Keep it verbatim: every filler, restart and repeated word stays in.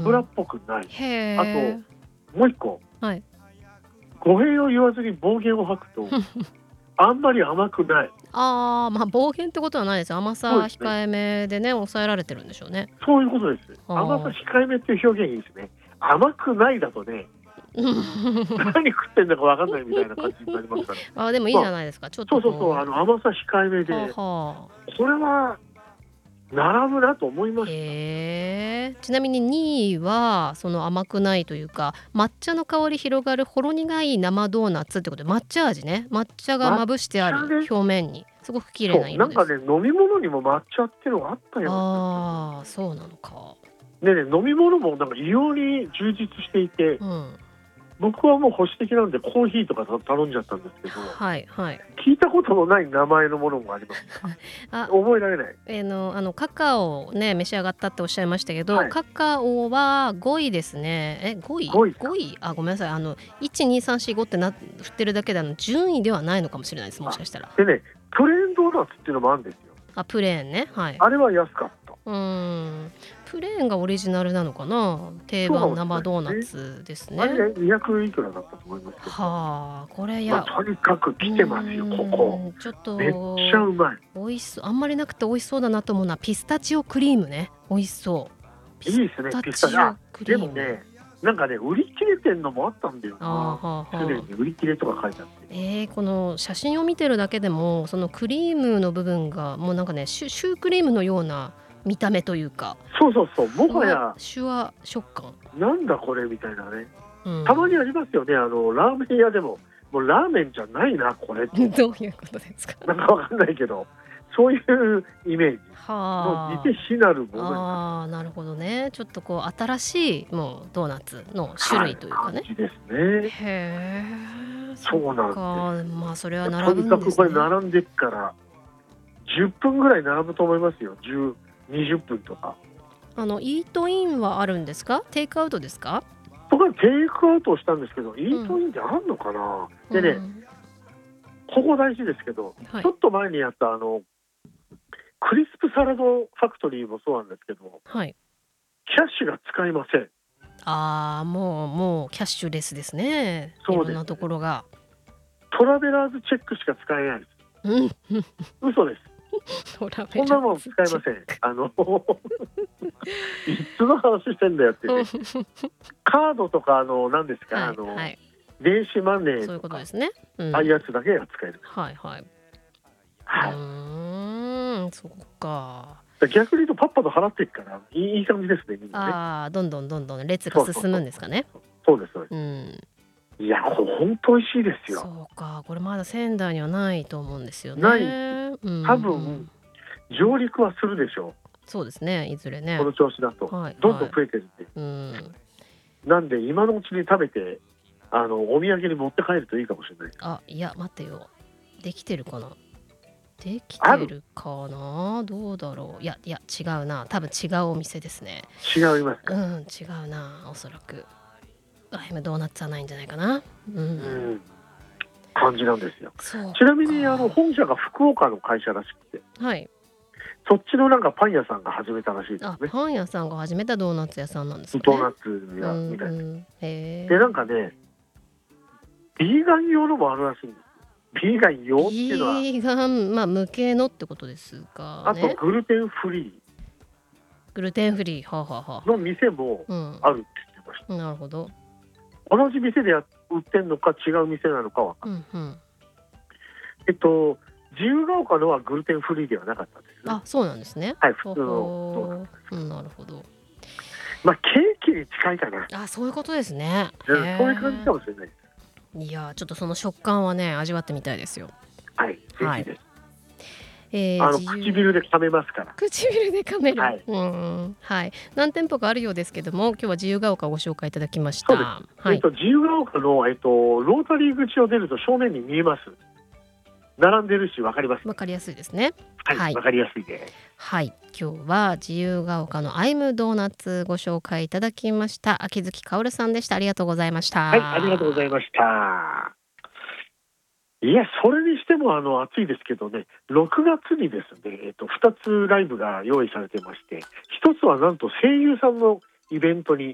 油っぽくない。 へあー。 ともう一個、 はい。 語弊を言わずに暴言を吐くとあんまり甘くない。 ああ、まあ暴言ってことはないですよ。甘さそうですね。 控えめでね、抑えられてるんでしょうね。 そういうことです。 はあ甘さ控えめっていう表現いいですね。甘くないだとね、何食ってんだかわかんないみたいな感じになりますから。 あ、でもいいじゃないですか。ちょっとそうそうそう、 こあの甘さ控えめう。 で、 はあはあ。 これは並ぶなと思いました。 へえ。ちなみににいはその甘くないというか、抹茶の香り広がるほろ苦い生ドーナツってことで、抹茶味ね。抹茶がまぶしてある抹茶ね。 表面にすごく綺麗そう、なな色です。 んかね、飲み物にも抹茶っていうのがあったような気がああ、そうなのか。 する。でね、飲み物もなんか異様に充実していて、 うん。 僕はもう保守的なんでコーヒーとか頼んじゃったんですけど、 はいはい。 聞いたことのない名前のものもあります。 あ、 覚えられない。 えーのあのカカオをね召し上がったっておっしゃいましたけど、 はい、 カカオはごいですね。え、ごい？ ごいか。 ごい？あ、ごめんなさい。あのいち、に、さん、し、ごってな振ってるだけであの順位ではないのかもしれないです。もしかしたら。 でね、プレーンドーナツっていうのもあるんですよ。 あ、プレーンね。はい。 あれは安かった。 うーん。プレーンがオリジナルなのかな。定そうか番もしれない生ドーナですね。 ツですあれね。 ね、にひゃくいくらだったと思いますけど。 はあ、これまあ、 や。 とにかく来てますよ、ここ。 ちょっとめっちゃうまい。 美味しそう。あんまりなくて美味しそうだなと思うのはピスタチオクリームね。美味しそう。 いいですね、ピスタチオクリーム。でもね、なんかね、売り切れてんのもあったんだよな。すでに売り切れとか書いてあって。 えー、この写真を見てるだけでもそのクリームの部分がもうなんかねシュ、シュークリームのような見た目というか。 そうそうそう、もはやシュワ食感。 なんだこれみたいなね。 うん、 たまにありますよね、あのラーメン屋でも、もうラーメンじゃないなこれって。 どういうことですか。 なんかわかんないけど、そういうイメージ。 はもう似て非なるもの。 ああ、なるほどね。ちょっとこう新しいもうドーナツの種類というかね。 はい、感じですね。 へえ。 そうなんです。 まあそれは並ぶんですね。 とにかくこれ並んでっからじゅっぷんぐらい並ぶと思いますよ。じゅう、にじゅっぷんとか。 あのイートインはあるんですか？テイクアウトですか？ 僕はテイクアウトをしたんですけど、イートインってあんのかな、うん、でね、うん、ここ大事ですけど、はい、ちょっと前にやったあのクリスプサラダファクトリーもそうなんですけど、 はい、 キャッシュが使えません。 ああ、もうもうキャッシュレスですね。いろんなところが。 トラベラーズチェックしか使えないです。うん、嘘です。そんなもん使えません。あのいつの話してんだよってね。カードとかあの何ですか、はい、あの、はい、電子マネーとかそういうことですね。うん、ああいうやつだけが使える。 はいはい。 はい。 うーん、そっか。 逆に言うとパッパと払っていくからいい感じですね。みんなね。 ああ、どんどんどんどん列が進むんですかね。 そうですそうです。うん、いや、本当美味しいですよ。 そうか、これまだ仙台にはないと思うんですよね。 ない。多分上陸はするでしょう。 そうですね、いずれね。 この調子だと、はい、どんどん増えてるんで、うん、なんで今のうちに食べてあのお土産に持って帰るといいかもしれない。 あ、いや待ってよ、できてるかな。できてるかな、どうだろう。いやいや違うな、多分違うお店ですね。 違いますか。 うん、違うな、おそらくアイムドーナツはないんじゃないかな。うん、うん、 感じなんですよ。ちなみにあの本社が福岡の会社らしくて、はい、そっちのなんかパン屋さんが始めたらしいですね。 あ、パン屋さんが始めたドーナツ屋さんなんですかね。 ドーナツ屋みたいな、うんうん、 へでなんかねビーガン用のもあるらしいんです。ビーガン用っていうのはビーガン、まあ無形のってことですかね。 あとグルテンフリーグルテンフリー、はあはあはあ、 の店もあるって言ってました、 うん、なるほど。 同じ店で売ってんのか違う店なのかは、うんうん、えっと自由が丘のはグルテンフリーではなかったんです、ね、 あ、そうなんですね。 はい、普通の。 うん、なるほど。 まあケーキに近いかな。 あ、そういうことですね。 そういう感じかもしれないです。 いや、ちょっとその食感はね味わってみたいですよ。 はい、ぜひです。 えー、 あの唇で噛めますから。 唇で噛める。はい、うん、はい。何店舗かあるようですけども、今日は自由が丘をご紹介いただきました。 そうです。はい、えっと自由が丘のえっとロータリー口を出ると正面に見えます。並んでるし分かります。 分かりやすいですね。 はい、はい、分かりやすいです。 はい、今日は自由が丘のアイムドーナツご紹介いただきました。秋月香さんでした。ありがとうございました。 はい、ありがとうございました。いや、それにしてもあの暑いですけどね、ろくがつにですね、えっとふたつライブが用意されてまして、ひとつはなんと声優さんのイベントに